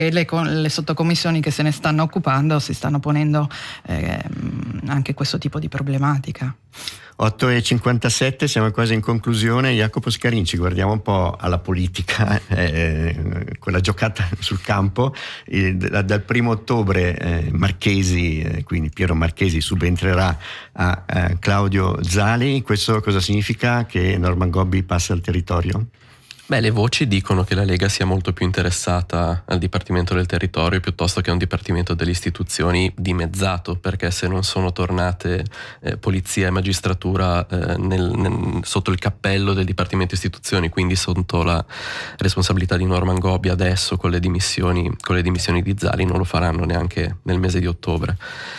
E le sottocommissioni che se ne stanno occupando si stanno ponendo anche questo tipo di problematica. 8:57, siamo quasi in conclusione. Jacopo Scarinci, guardiamo un po' alla politica, quella giocata sul campo. Dal 1° ottobre Marchesi, quindi Piero Marchesi, subentrerà a Claudio Zali. Questo cosa significa? Che Norman Gobbi passa al territorio? Beh, le voci dicono che la Lega sia molto più interessata al Dipartimento del Territorio piuttosto che a un Dipartimento delle Istituzioni dimezzato, perché se non sono tornate polizia e magistratura sotto il cappello del Dipartimento Istituzioni, quindi sotto la responsabilità di Norman Gobbi adesso con le dimissioni di Zali, non lo faranno neanche nel mese di ottobre.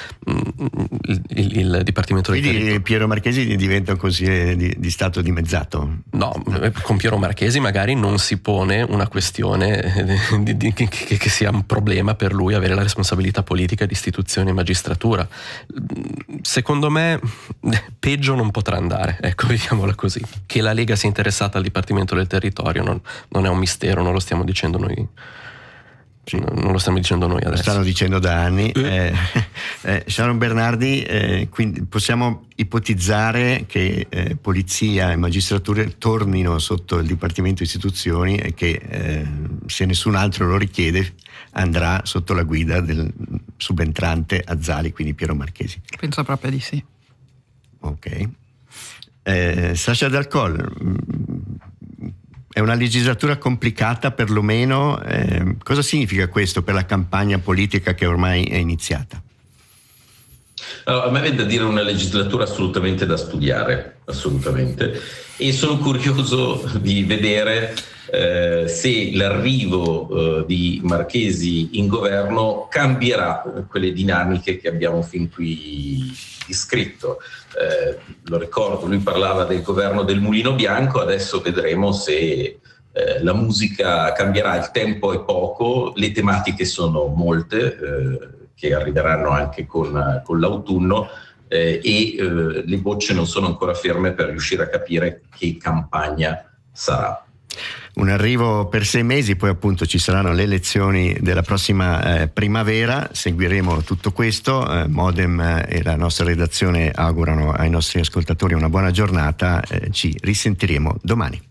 Il Dipartimento del Territorio. Quindi Piero Marchesi diventa un consigliere di Stato dimezzato? No, con Piero Marchesi magari non si pone una questione che sia un problema per lui avere la responsabilità politica di istituzioni e magistratura. Secondo me peggio non potrà andare, ecco, vediamola così. Che la Lega sia interessata al Dipartimento del Territorio non è un mistero, non lo stiamo dicendo noi. Non lo stiamo dicendo noi adesso. Lo stanno dicendo da anni. Sharon Bernardi, quindi possiamo ipotizzare che polizia e magistratura tornino sotto il Dipartimento Istituzioni e che se nessun altro lo richiede andrà sotto la guida del subentrante a Zali, quindi Piero Marchesi. Penso proprio di sì. Ok. Sasha Dal è una legislatura complicata perlomeno. Cosa significa questo per la campagna politica che ormai è iniziata? Allora, a me viene da dire una legislatura assolutamente da studiare, assolutamente, e sono curioso di vedere se l'arrivo di Marchesi in governo cambierà quelle dinamiche che abbiamo fin qui descritto. Lo ricordo, lui parlava del governo del Mulino Bianco, adesso vedremo se la musica cambierà. Il tempo è poco, le tematiche sono molte, che arriveranno anche con l'autunno, e le bocce non sono ancora ferme per riuscire a capire che campagna sarà. Un arrivo per 6 mesi, poi appunto ci saranno le elezioni della prossima primavera. Seguiremo tutto questo. Modem e la nostra redazione augurano ai nostri ascoltatori una buona giornata. Ci risentiremo domani.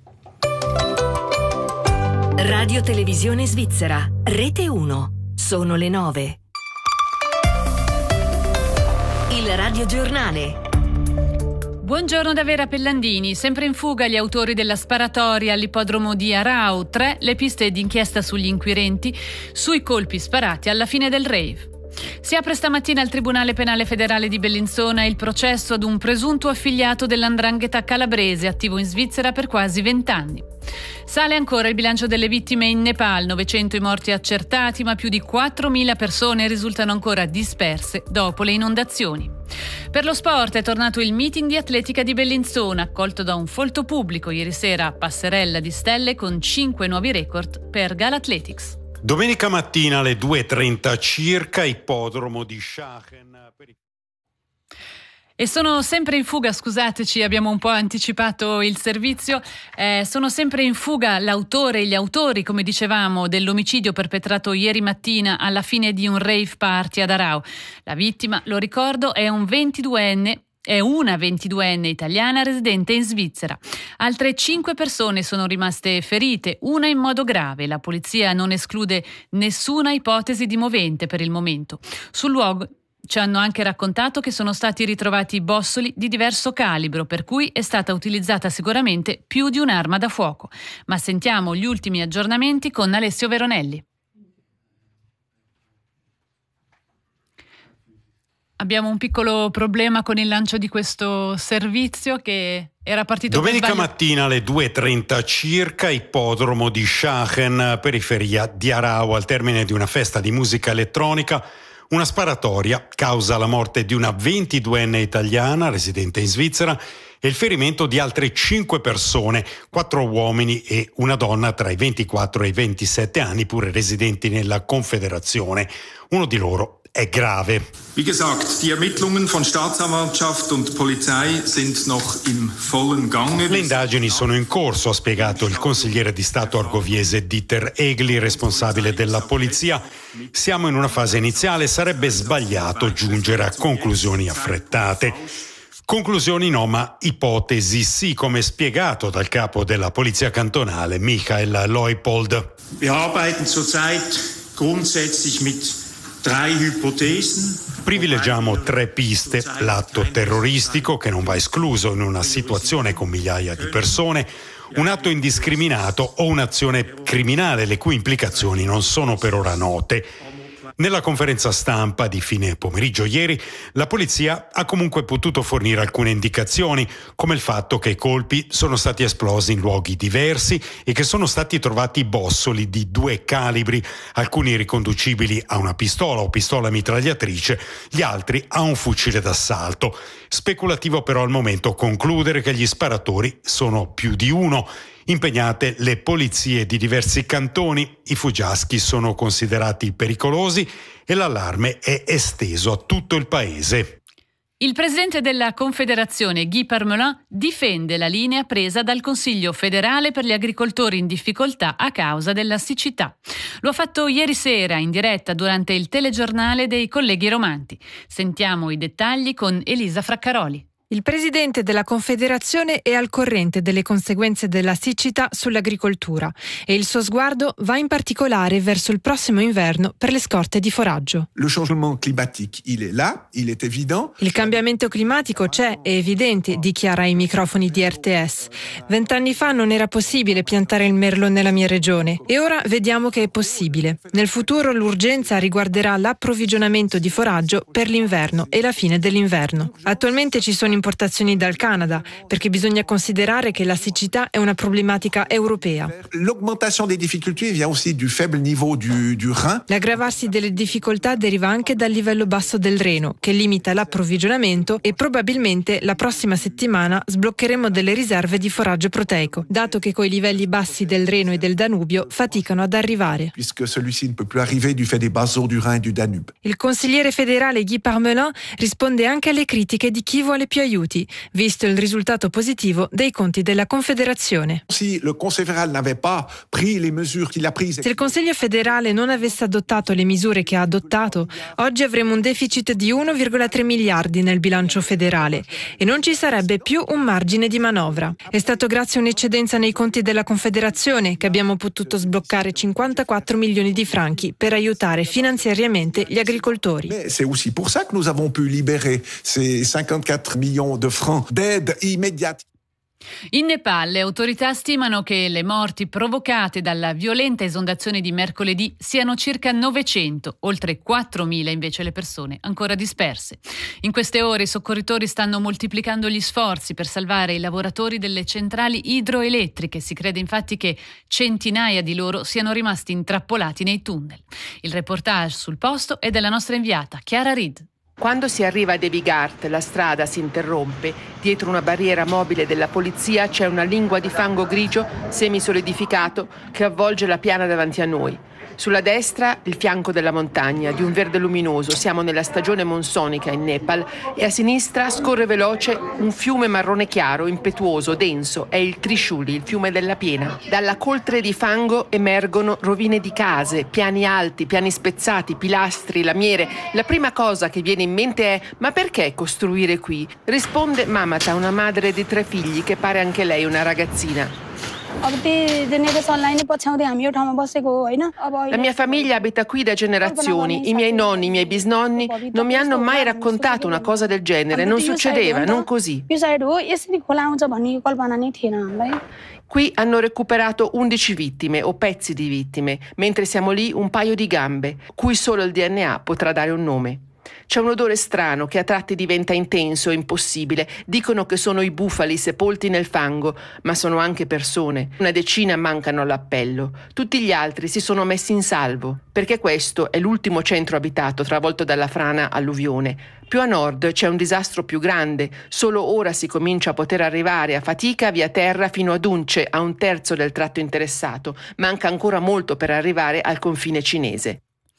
Radio Televisione Svizzera, Rete 1. Sono le 9. Il radiogiornale. Buongiorno da Vera Pellandini. Sempre in fuga gli autori della sparatoria all'ippodromo di Arau. 3 le piste d'inchiesta sugli inquirenti sui colpi sparati alla fine del rave. Si apre stamattina al Tribunale Penale Federale di Bellinzona il processo ad un presunto affiliato dell''ndrangheta calabrese attivo in Svizzera per quasi 20 anni. Sale ancora il bilancio delle vittime in Nepal, 900 i morti accertati, ma più di 4.000 persone risultano ancora disperse dopo le inondazioni. Per lo sport è tornato il meeting di atletica di Bellinzona, accolto da un folto pubblico ieri sera a Passerella di Stelle con 5 nuovi record per Galathletics. Domenica mattina alle 2:30 circa, ippodromo di Schachen. E sono sempre in fuga, scusateci, abbiamo un po' anticipato il servizio, sono sempre in fuga l'autore e gli autori, come dicevamo, dell'omicidio perpetrato ieri mattina alla fine di un rave party ad Arau. La vittima, lo ricordo, è una 22enne italiana residente in Svizzera. Altre 5 persone sono rimaste ferite, una in modo grave. La polizia non esclude nessuna ipotesi di movente per il momento. Sul luogo ci hanno anche raccontato che sono stati ritrovati bossoli di diverso calibro, per cui è stata utilizzata sicuramente più di un'arma da fuoco. Ma sentiamo gli ultimi aggiornamenti con Alessio Veronelli. Abbiamo un piccolo problema con il lancio di questo servizio che era partito domenica mattina alle 2:30 circa, ippodromo di Schachen, periferia di Arau, al termine di una festa di musica elettronica. Una sparatoria causa la morte di una 22enne italiana residente in Svizzera e il ferimento di altre 5 persone, 4 uomini e una donna tra i 24 e i 27 anni, pure residenti nella Confederazione. Uno di loro è grave. Wie gesagt, die Ermittlungen von Staatsanwaltschaft und Polizei sind noch im vollen Gange. Le indagini sono in corso, ha spiegato il consigliere di Stato argoviese Dieter Egli, responsabile della polizia. Siamo in una fase iniziale, sarebbe sbagliato giungere a conclusioni affrettate. Conclusioni no, ma ipotesi sì, come spiegato dal capo della polizia cantonale Michael Leupold. Wir arbeiten zurzeit grundsätzlich mit 3 Hypothesen. Privilegiamo 3 piste: l'atto terroristico, che non va escluso in una situazione con migliaia di persone, un atto indiscriminato o un'azione criminale le cui implicazioni non sono per ora note. Nella conferenza stampa di fine pomeriggio ieri, la polizia ha comunque potuto fornire alcune indicazioni, come il fatto che i colpi sono stati esplosi in luoghi diversi e che sono stati trovati bossoli di 2 calibri, alcuni riconducibili a una pistola o pistola mitragliatrice, gli altri a un fucile d'assalto. Speculativo però al momento concludere che gli sparatori sono più di uno. Impegnate le polizie di diversi cantoni, i fuggiaschi sono considerati pericolosi e l'allarme è esteso a tutto il paese. Il presidente della Confederazione, Guy Parmelin, difende la linea presa dal Consiglio federale per gli agricoltori in difficoltà a causa della siccità. Lo ha fatto ieri sera in diretta durante il telegiornale dei colleghi romanti. Sentiamo i dettagli con Elisa Fraccaroli. Il presidente della Confederazione è al corrente delle conseguenze della siccità sull'agricoltura e il suo sguardo va in particolare verso il prossimo inverno per le scorte di foraggio. Il cambiamento climatico c'è, è evidente, dichiara ai microfoni di RTS. 20 anni fa non era possibile piantare il merlo nella mia regione e ora vediamo che è possibile. Nel futuro l'urgenza riguarderà l'approvvigionamento di foraggio per l'inverno e la fine dell'inverno. Attualmente ci sono importazioni dal Canada, perché bisogna considerare che la siccità è una problematica europea. L'aggravarsi delle difficoltà deriva anche dal livello basso del Reno, che limita l'approvvigionamento e probabilmente la prossima settimana sbloccheremo delle riserve di foraggio proteico, dato che coi livelli bassi del Reno e del Danubio faticano ad arrivare. Il consigliere federale Guy Parmelin risponde anche alle critiche di chi vuole più aiuti, visto il risultato positivo dei conti della Confederazione. Se il Consiglio federale non avesse adottato le misure che ha adottato, oggi avremmo un deficit di 1,3 miliardi nel bilancio federale e non ci sarebbe più un margine di manovra. È stato grazie a un'eccedenza nei conti della Confederazione che abbiamo potuto sbloccare 54 milioni di franchi per aiutare finanziariamente gli agricoltori. C'est aussi pour ça que nous avons pu libérer ces 54 millions de francs d'aide immédiate. In Nepal le autorità stimano che le morti provocate dalla violenta esondazione di mercoledì siano circa 900, oltre 4.000 invece le persone ancora disperse. In queste ore i soccorritori stanno moltiplicando gli sforzi per salvare i lavoratori delle centrali idroelettriche. Si crede infatti che centinaia di loro siano rimasti intrappolati nei tunnel. Il reportage sul posto è della nostra inviata Chiara Reed. Quando si arriva a Devigart, la strada si interrompe. Dietro una barriera mobile della polizia c'è una lingua di fango grigio semisolidificato che avvolge la piana davanti a noi. Sulla destra il fianco della montagna, di un verde luminoso, siamo nella stagione monsonica in Nepal, e a sinistra scorre veloce un fiume marrone chiaro, impetuoso, denso, è il Trishuli, il fiume della piena. Dalla coltre di fango emergono rovine di case, piani alti, piani spezzati, pilastri, lamiere. La prima cosa che viene in mente è: ma perché costruire qui? Risponde Mamata, una madre di 3 figli che pare anche lei una ragazzina. La mia famiglia abita qui da generazioni, i miei nonni, i miei bisnonni non mi hanno mai raccontato una cosa del genere, non succedeva, non così. Qui hanno recuperato 11 vittime o pezzi di vittime, mentre siamo lì un paio di gambe, cui solo il DNA potrà dare un nome. C'è un odore strano che a tratti diventa intenso e impossibile. Dicono che sono i bufali sepolti nel fango, ma sono anche persone. Una decina mancano all'appello. Tutti gli altri si sono messi in salvo, perché questo è l'ultimo centro abitato travolto dalla frana alluvione. Più a nord c'è un disastro più grande. Solo ora si comincia a poter arrivare a fatica via terra fino ad Unche, a 1/3 del tratto interessato. Manca ancora molto per arrivare al confine cinese.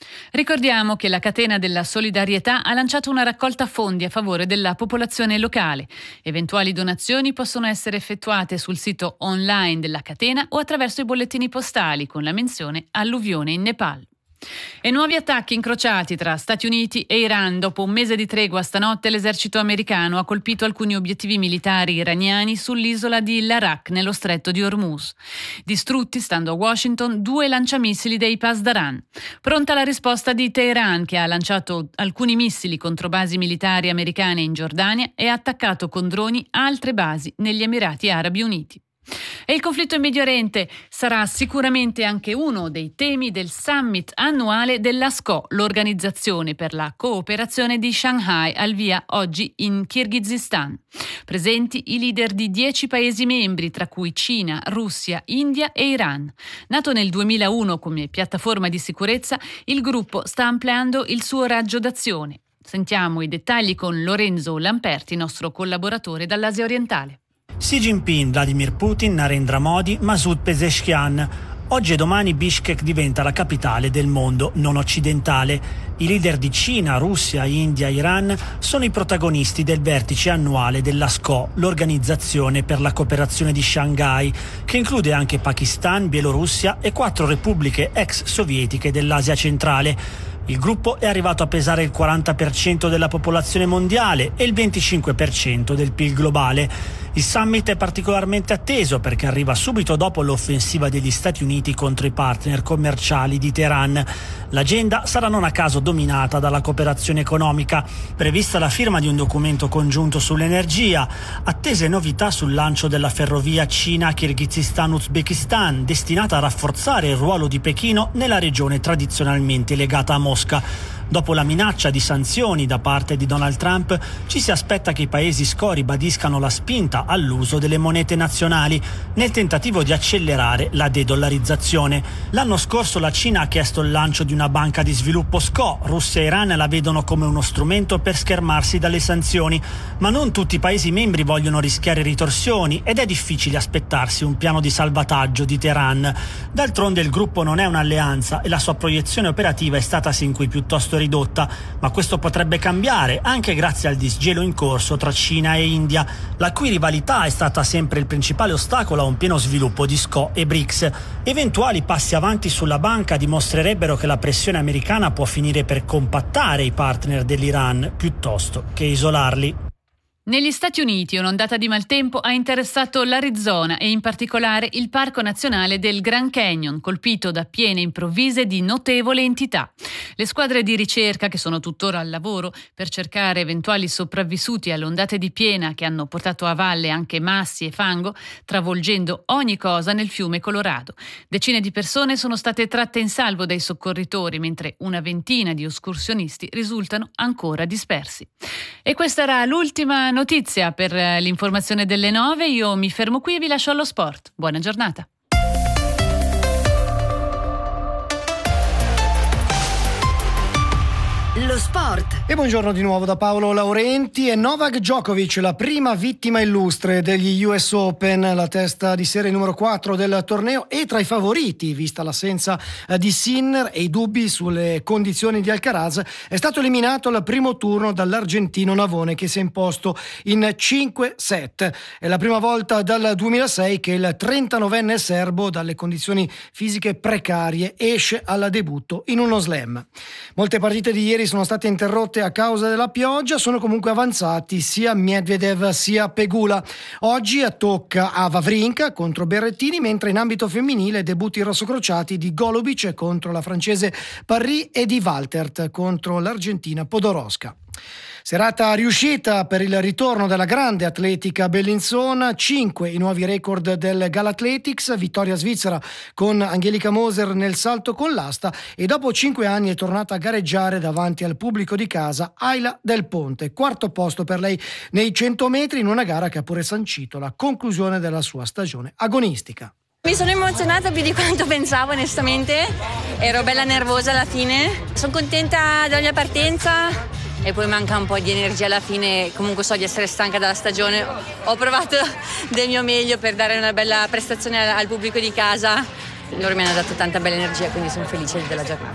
Ricordiamo che la catena della solidarietà ha lanciato una raccolta fondi a favore della popolazione locale. Eventuali donazioni possono essere effettuate sul sito online della catena o attraverso i bollettini postali con la menzione alluvione in Nepal. E nuovi attacchi incrociati tra Stati Uniti e Iran. Dopo un mese di tregua, stanotte l'esercito americano ha colpito alcuni obiettivi militari iraniani sull'isola di Larak, nello stretto di Hormuz. Distrutti, stando a Washington, 2 lanciamissili dei Pasdaran. Pronta la risposta di Teheran, che ha lanciato alcuni missili contro basi militari americane in Giordania e ha attaccato con droni altre basi negli Emirati Arabi Uniti. E il conflitto in Medio Oriente sarà sicuramente anche uno dei temi del summit annuale della SCO, l'organizzazione per la cooperazione di Shanghai, al via oggi in Kirghizistan. Presenti i leader di 10 Paesi membri, tra cui Cina, Russia, India e Iran. Nato nel 2001 come piattaforma di sicurezza, il gruppo sta ampliando il suo raggio d'azione. Sentiamo i dettagli con Lorenzo Lamperti, nostro collaboratore dall'Asia orientale. Xi Jinping, Vladimir Putin, Narendra Modi, Masoud Pezeshkian. Oggi e domani Bishkek diventa la capitale del mondo non occidentale. I leader di Cina, Russia, India e Iran sono i protagonisti del vertice annuale della SCO, l'Organizzazione per la cooperazione di Shanghai, che include anche Pakistan, Bielorussia e 4 repubbliche ex sovietiche dell'Asia centrale. Il gruppo è arrivato a pesare il 40% della popolazione mondiale e il 25% del PIL globale. Il summit è particolarmente atteso perché arriva subito dopo l'offensiva degli Stati Uniti contro i partner commerciali di Teheran. L'agenda sarà non a caso dominata dalla cooperazione economica, prevista la firma di un documento congiunto sull'energia, attese novità sul lancio della ferrovia Cina-Kirghizistan-Uzbekistan, destinata a rafforzare il ruolo di Pechino nella regione tradizionalmente legata a Mosca. Dopo la minaccia di sanzioni da parte di Donald Trump, ci si aspetta che i paesi SCO ribadiscano la spinta all'uso delle monete nazionali nel tentativo di accelerare la de-dollarizzazione. L'anno scorso la Cina ha chiesto il lancio di una banca di sviluppo SCO. Russia e Iran la vedono come uno strumento per schermarsi dalle sanzioni, ma non tutti i paesi membri vogliono rischiare ritorsioni ed è difficile aspettarsi un piano di salvataggio di Teheran. D'altronde il gruppo non è un'alleanza e la sua proiezione operativa è stata sin qui piuttosto ridotta, ma questo potrebbe cambiare anche grazie al disgelo in corso tra Cina e India, la cui rivalità è stata sempre il principale ostacolo a un pieno sviluppo di SCO e BRICS. Eventuali passi avanti sulla banca dimostrerebbero che la pressione americana può finire per compattare i partner dell'Iran piuttosto che isolarli. Negli Stati Uniti un'ondata di maltempo ha interessato l'Arizona e in particolare il Parco Nazionale del Grand Canyon, colpito da piene improvvise di notevole entità. Le squadre di ricerca, che sono tuttora al lavoro per cercare eventuali sopravvissuti alle ondate di piena che hanno portato a valle anche massi e fango, travolgendo ogni cosa nel fiume Colorado. Decine di persone sono state tratte in salvo dai soccorritori, mentre una ventina di escursionisti risultano ancora dispersi. E questa era l'ultima notizia per l'informazione delle 9. Io mi fermo qui e vi lascio allo sport. Buona giornata. Lo sport. E buongiorno di nuovo da Paolo Laurenti. E Novak Djokovic, la prima vittima illustre degli US Open, la testa di serie numero 4 del torneo e tra i favoriti, vista l'assenza di Sinner e i dubbi sulle condizioni di Alcaraz, è stato eliminato al primo turno dall'argentino Navone, che si è imposto in 5 set. È la prima volta dal 2006 che il 39enne serbo, dalle condizioni fisiche precarie, esce al debutto in uno slam. Molte partite di ieri sono state interrotte a causa della pioggia, sono comunque avanzati sia Medvedev sia Pegula. Oggi tocca a Wawrinka contro Berrettini, mentre in ambito femminile debutti rossocrociati di Golubic contro la francese Parry e di Waltert contro l'argentina Podoroska. Serata riuscita per il ritorno della grande atletica Bellinzona, 5 i nuovi record del Galathletics, vittoria svizzera con Angelica Moser nel salto con l'asta e dopo 5 anni è tornata a gareggiare davanti al pubblico di casa Ayla Del Ponte, quarto posto per lei nei 100 metri in una gara che ha pure sancito la conclusione della sua stagione agonistica. Mi sono emozionata più di quanto pensavo, onestamente, ero bella nervosa alla fine, sono contenta della mia partenza e poi manca un po' di energia alla fine, comunque so di essere stanca dalla stagione, ho provato del mio meglio per dare una bella prestazione al pubblico di casa, loro mi hanno dato tanta bella energia, quindi sono felice della giornata.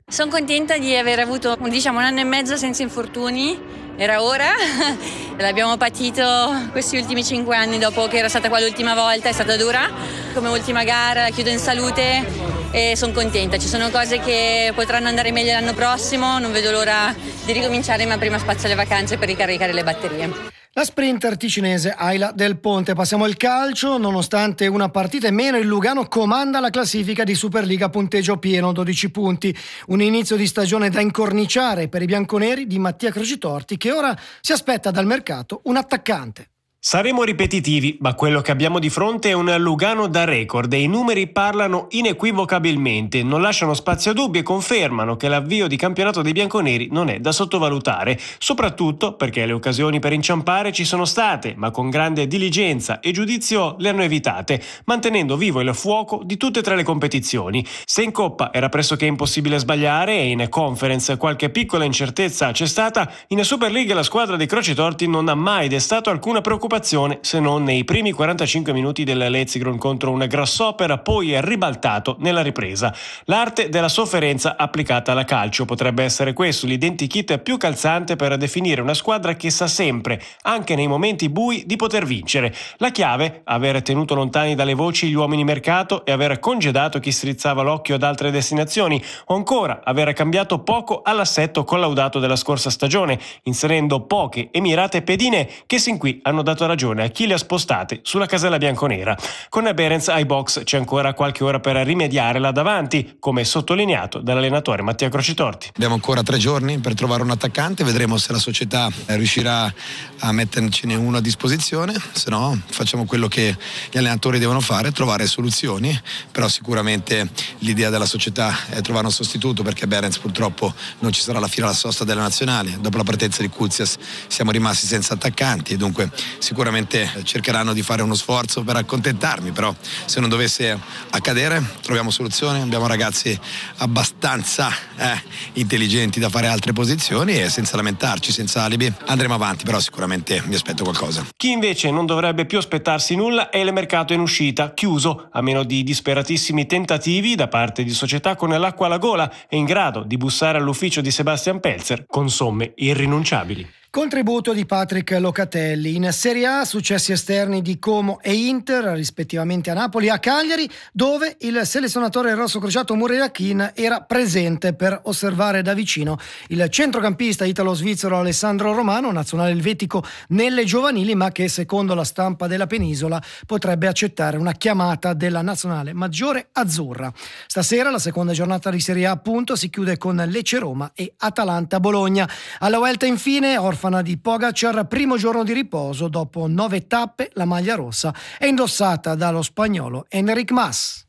Sono contenta di aver avuto un anno e mezzo senza infortuni. Era ora, l'abbiamo patito questi ultimi 5 anni dopo che era stata qua l'ultima volta, è stata dura. Come ultima gara la chiudo in salute e sono contenta. Ci sono cose che potranno andare meglio l'anno prossimo, non vedo l'ora di ricominciare, ma prima spazio alle vacanze per ricaricare le batterie. La sprinter ticinese Ayla Del Ponte. Passiamo al calcio. Nonostante una partita in meno, il Lugano comanda la classifica di Superliga, punteggio pieno, 12 punti. Un inizio di stagione da incorniciare per i bianconeri di Mattia Crocitorti, che ora si aspetta dal mercato un attaccante. Saremo ripetitivi, ma quello che abbiamo di fronte è un Lugano da record e i numeri parlano inequivocabilmente, non lasciano spazio a dubbi e confermano che l'avvio di campionato dei bianconeri non è da sottovalutare, soprattutto perché le occasioni per inciampare ci sono state, ma con grande diligenza e giudizio le hanno evitate, mantenendo vivo il fuoco di tutte e 3 le competizioni. Se in Coppa era pressoché impossibile sbagliare e in Conference qualche piccola incertezza c'è stata, in Super League la squadra dei Crocitorti non ha mai destato alcuna preoccupazione, se non nei primi 45 minuti del Letzigrund contro un Grasshopper poi ribaltato nella ripresa. L'arte della sofferenza applicata alla calcio potrebbe essere questo l'identikit più calzante per definire una squadra che sa sempre, anche nei momenti bui, di poter vincere. La chiave, aver tenuto lontani dalle voci gli uomini mercato e aver congedato chi strizzava l'occhio ad altre destinazioni, o ancora aver cambiato poco all'assetto collaudato della scorsa stagione, inserendo poche e mirate pedine che sin qui hanno dato ragione a chi le ha spostate sulla casella bianconera. Con Behrens ai box c'è ancora qualche ora per rimediare là davanti, come sottolineato dall'allenatore Mattia Crocitorti. Abbiamo ancora 3 giorni per trovare un attaccante, vedremo se la società riuscirà a mettercene uno a disposizione, se no facciamo quello che gli allenatori devono fare, trovare soluzioni, però sicuramente l'idea della società è trovare un sostituto, perché Behrens purtroppo non ci sarà alla fine alla sosta delle nazionali. Dopo la partenza di Kuzias siamo rimasti senza attaccanti e dunque sicuramente cercheranno di fare uno sforzo per accontentarmi, però se non dovesse accadere troviamo soluzioni, abbiamo ragazzi abbastanza intelligenti da fare altre posizioni e senza lamentarci, senza alibi andremo avanti, però sicuramente mi aspetto qualcosa. Chi invece non dovrebbe più aspettarsi nulla è il mercato in uscita, chiuso a meno di disperatissimi tentativi da parte di società con l'acqua alla gola e in grado di bussare all'ufficio di Sebastian Pelzer con somme irrinunciabili. Contributo di Patrick Locatelli. In Serie A successi esterni di Como e Inter, rispettivamente a Napoli e a Cagliari, dove il selezionatore rossocrociato Muriel Yakin era presente per osservare da vicino il centrocampista italo-svizzero Alessandro Romano, nazionale elvetico nelle giovanili, ma che secondo la stampa della penisola potrebbe accettare una chiamata della nazionale maggiore azzurra. Stasera la seconda giornata di Serie A appunto si chiude con Lecce Roma e Atalanta Bologna. Alla Vuelta infine orfana di Pogacar, primo giorno di riposo, dopo 9 tappe la maglia rossa è indossata dallo spagnolo Enric Mas.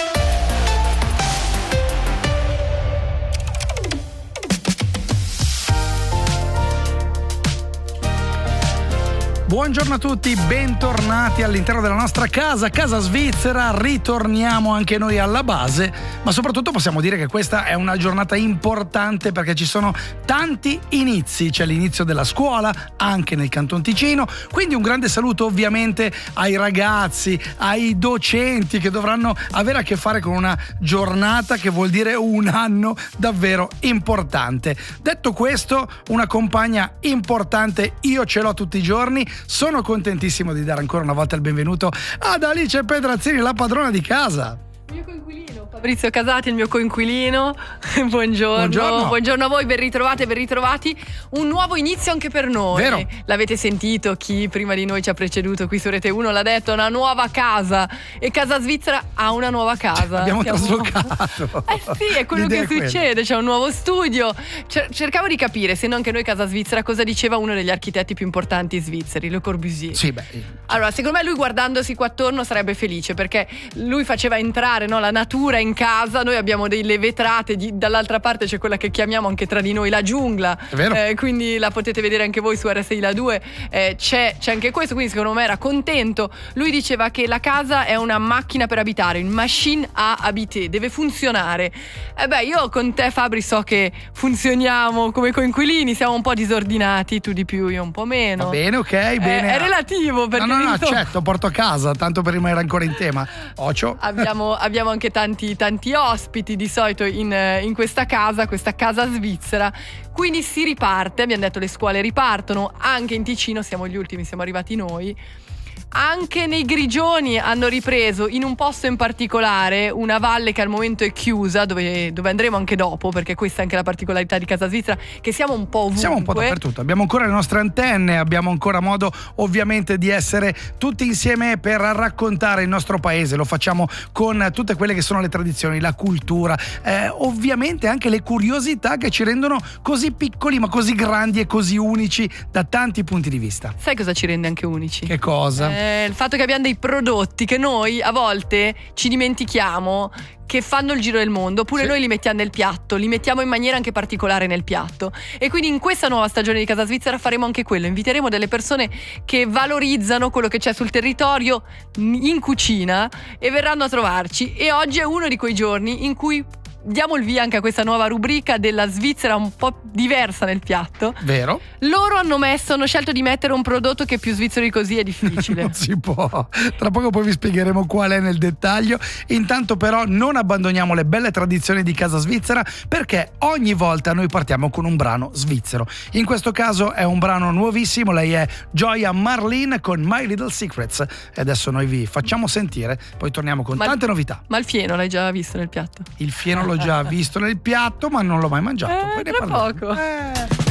Buongiorno a tutti, bentornati all'interno della nostra casa svizzera. Ritorniamo anche noi alla base, ma soprattutto possiamo dire che questa è una giornata importante perché ci sono tanti inizi. C'è l'inizio della scuola anche nel Canton Ticino, quindi un grande saluto ovviamente ai ragazzi, ai docenti che dovranno avere a che fare con una giornata che vuol dire un anno davvero importante. Detto questo, una compagna importante io ce l'ho tutti i giorni. Sono contentissimo di dare ancora una volta il benvenuto ad Alice Pedrazzini, la padrona di casa. Mio coinquilino, Fabrizio Casati, il mio coinquilino. Buongiorno a voi, ben ritrovati. Un nuovo inizio anche per noi. Vero. L'avete sentito, chi prima di noi ci ha preceduto qui su Rete 1 l'ha detto, una nuova casa. E Casa Svizzera ha una nuova casa. Abbiamo traslocato. Sì, è quello che succede, c'è un nuovo studio. Cercavo di capire, se non che noi Casa Svizzera, cosa diceva uno degli architetti più importanti svizzeri, Le Corbusier. Sì, beh. Allora, secondo me lui guardandosi qua attorno sarebbe felice, perché lui faceva entrare la natura in casa. Noi abbiamo delle vetrate, dall'altra parte c'è quella che chiamiamo anche tra di noi la giungla, è vero. Quindi la potete vedere anche voi su RSI La 2, c'è anche questo, quindi secondo me era contento. Lui diceva che la casa è una macchina per abitare, une machine à habiter, deve funzionare. Io con te Fabri so che funzioniamo come coinquilini, siamo un po' disordinati, tu di più, io un po' meno. Va bene, ok, bene. È relativo, perché no, accetto, porto a casa, tanto per rimanere ancora in tema. Ocio. Abbiamo anche tanti tanti ospiti di solito in questa casa svizzera. Quindi si riparte, abbiamo detto le scuole ripartono, anche in Ticino siamo gli ultimi, siamo arrivati noi. Anche nei Grigioni hanno ripreso, in un posto in particolare, una valle che al momento è chiusa, dove andremo anche dopo, perché questa è anche la particolarità di Casa Svizzera, che siamo un po' ovunque. Siamo un po' dappertutto, abbiamo ancora le nostre antenne, abbiamo ancora modo ovviamente di essere tutti insieme per raccontare il nostro paese, lo facciamo con tutte quelle che sono le tradizioni, la cultura, ovviamente anche le curiosità che ci rendono così piccoli ma così grandi e così unici da tanti punti di vista. Sai cosa ci rende anche unici? Che cosa? Il fatto che abbiamo dei prodotti che noi a volte ci dimentichiamo che fanno il giro del mondo, oppure noi li mettiamo nel piatto, li mettiamo in maniera anche particolare nel piatto. E quindi in questa nuova stagione di Casa Svizzera faremo anche quello, inviteremo delle persone che valorizzano quello che c'è sul territorio in cucina e verranno a trovarci. E oggi è uno di quei giorni in cui diamo il via anche a questa nuova rubrica della Svizzera un po' diversa nel piatto. Vero? Loro hanno scelto di mettere un prodotto che più svizzero di così è difficile. Non si può. Tra poco poi vi spiegheremo qual è nel dettaglio. Intanto però non abbandoniamo le belle tradizioni di Casa Svizzera, perché ogni volta noi partiamo con un brano svizzero. In questo caso è un brano nuovissimo, lei è Gioia Marlin con My Little Secrets. E adesso noi vi facciamo sentire, poi torniamo con tante novità. Ma il fieno l'hai già visto nel piatto? Il fieno l'ho già visto nel piatto, ma non l'ho mai mangiato. Poi ne tra parliamo. poco.